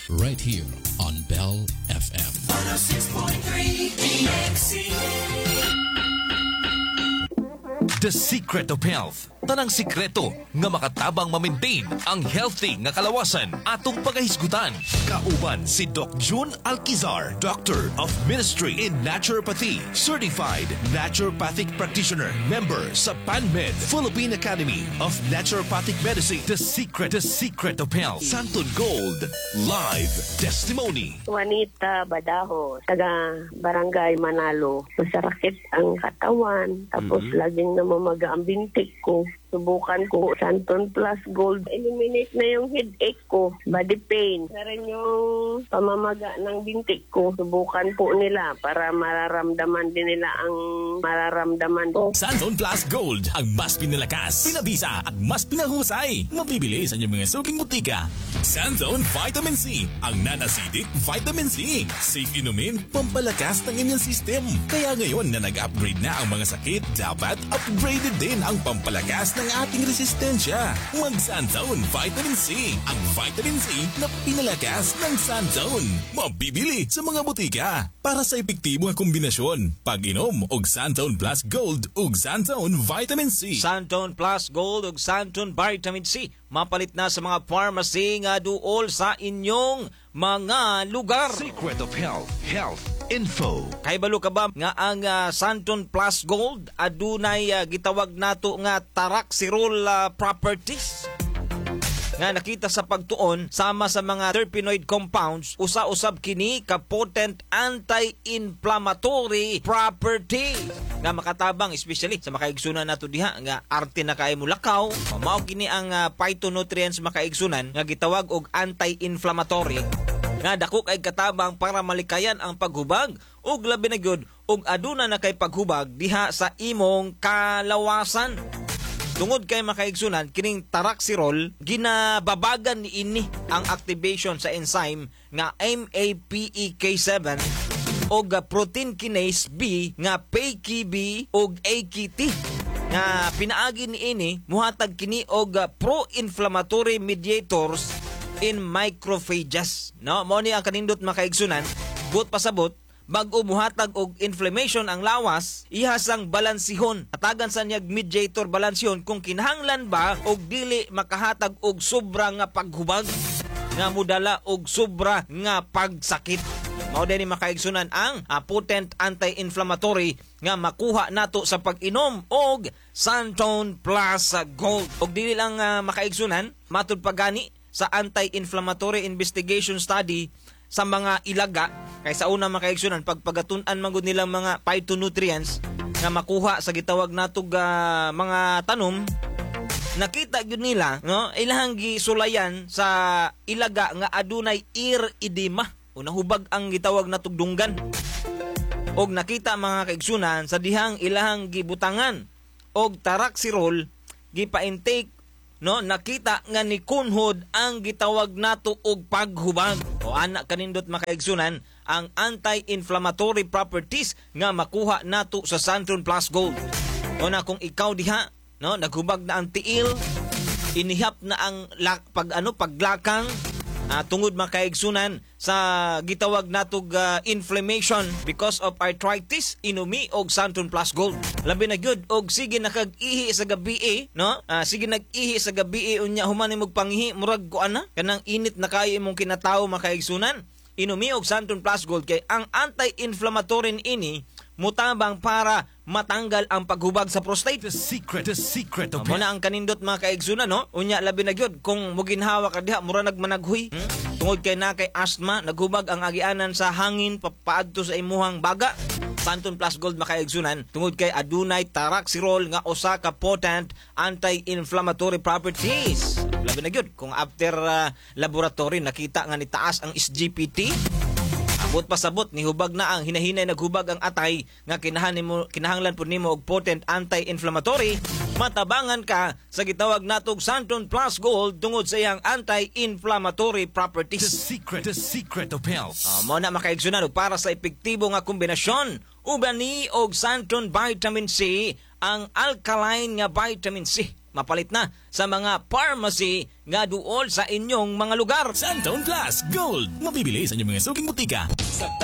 right here on Bell FM. 106.3 DXC. The Secret of Health. Tanang sikreto nga makatabang ma-maintain ang healthy nga kalawasan atong pagahisgutan. Kauban si Doc June Alquizar, Doctor of Ministry in Naturopathy, Certified Naturopathic Practitioner, member sa PanMed, Philippine Academy of Naturopathic Medicine. The Secret of Health. Santon Gold, live testimony. Juanita Badajo, taga Barangay Manalo. Masakit ang katawan, tapos laging namamaga ang bintik ko. Subukan ko Santon Plus Gold. Eliminate na yung headache ko, body pain. Na rin yung pamamaga ng bintik ko. Subukan po nila para mararamdaman din nila ang mararamdaman ko. Santon Plus Gold, ang mas pinalakas, pinabisa at mas pinahusay. Mabibili sa inyong mga suking butika. Santon Vitamin C, ang non-acidic vitamin C. Safe inumin, pampalakas ng inyong system. Kaya ngayon na nag-upgrade na ang mga sakit, dapat upgraded din ang pampalakas ng ating resistensya. Mag-Santon Vitamin C, ang vitamin C na pinalakas ng Santon. Mabibili sa mga butika para sa epektibo nga kombinasyon. Pag-inom og Santon Plus Gold ug Santon Vitamin C. Santon Plus Gold ug Santon Vitamin C mapalit na sa mga pharmacy nga duol sa inyong mga lugar. Secret of Health. Health Info. Kay balo ka ba nga ang Santon Plus Gold adunay gitawag nato nga Taraxirol properties nga nakita sa pagtuon sama sa mga terpenoid compounds, usa-usab kini ka potent anti-inflammatory property nga makatabang especially sa makaigsunan nato diha nga arte na kay mulakaw. Mao kini ang phytonutrients makaigsunan nga gitawag og anti-inflammatory nga dako kay katabang para malikayan ang paghubag ug labi na gyud og aduna na kay paghubag diha sa imong kalawasan. Tungod kay makaigsunan kining Taraxirol ginababagan ni ini ang activation sa enzyme nga MAPEK7 og protein kinase B nga PKB og AKT nga pinaagi ni ini muhatag kini og pro-inflammatory mediators in macrophages. No, mo ni ang kanindot makaigsunan but pasabot bag-o muhatag og inflammation ang lawas, ihasang balansihon. Atagan sa niyag mediator balansihon kung kinahanglan ba og dili makahatag og sobra nga paghubag nga mudala og sobra nga pagsakit. Mao din ni makaigsunan ang potent anti-inflammatory nga makuha nato sa pag-inom og Santon Plus Gold. Og dili lang makaigsunan matud pagani sa anti-inflammatory investigation study sa mga ilaga kay sa una makaigsunan pagpagatun-an man gud nilang mga phytonutrients nga makuha sa gitawag natog mga tanom, nakita gyud nila no ilahang gisulayan sa ilaga nga adunay ear edema o nahubag ang gitawag natog dunggan. Og nakita mga kaigsunan sa dihang ilahang gibutangan og Taraxirol gipa-intake no nakita nga ni kunhod ang gitawag nato og paghubag. O anak kanindot makaigsunan ang anti-inflammatory properties nga makuha nato sa Santon Plus Gold. O na kung ikaw diha no naghubag na ang tiil, inihap na ang paglakang tungod makaigsunan sa gitawag natog inflammation because of arthritis, inumi og Santon Plus Gold. Labi na gyud og sige nakag-ihi sa gabi no? Sige nag-ihi sa gabi unya human imong pangihi murag kuan na kanang init na kayo imong kinatawo makaigsunan. Inumi og Santon Plus Gold kay ang anti-inflammatory ini mutabang para matanggal ang paghubag sa prostate. The secret of Mo na ang kanindot mga kaigsunan no. Unya labi na gyud kung muginhawa ka diha mura nagmanaghuy. Tungod kay na kay asthma, naghubag ang agianan sa hangin paadto sa imuhang baga. Santon Plus Gold makaigsunan tungod kay adunay Taraxirol nga usa ka potent anti-inflammatory properties. Labi na gyud kung after laboratory nakita nga nitaas ang SGPT. Abot pasabot ni hubag na ang hinahinay naghubag ang atay nga kinahanglan pud nimo og potent anti-inflammatory, matabangan ka sa gitawag natog Santon Plus Gold tungod sa iyang anti-inflammatory properties. The secret of health. Mo na makaigsunan og para sa epektibo nga kombinasyon uban ni og Santon Vitamin C ang alkaline nga vitamin C mapalit na sa mga pharmacy nga duol sa inyong mga lugar. Santon Plus Gold. Mabibili sa inyong mga suking butika. Sa